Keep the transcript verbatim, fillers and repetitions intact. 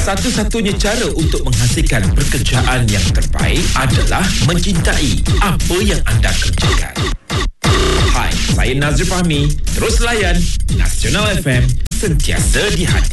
Satu-satunya cara untuk menghasilkan pekerjaan yang terbaik adalah mencintai apa yang anda kerjakan. Hai, saya Nazri Fahmi. Terus layan Nasional F M, sentiasa di hati.